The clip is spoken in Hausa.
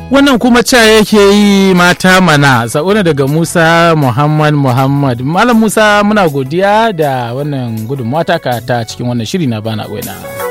Wannan kuma ca yake yi mata mana, sa'una daga Musa Muhammad. Malam Musa muna godiya da wannan gudunmawa taka ta cikin wannan shiri na bana waina.